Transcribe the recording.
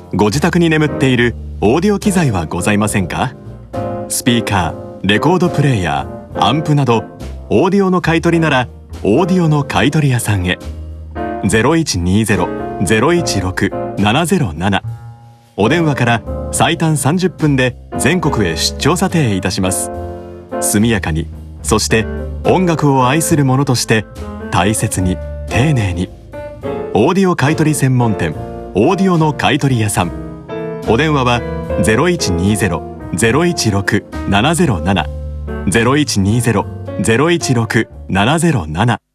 ご自宅に眠っているオーディオ機材はございませんか？スピーカー、レコードプレーヤー、アンプなどオーディオの買い取りならオーディオの買い取り屋さんへ。 0120-016-707 お電話から最短30分で全国へ出張査定いたします。速やかに、そして音楽を愛する者として大切に丁寧に。オーディオ買取専門店オーディオの買取屋さん。お電話は 0120-016-707 0120-016-707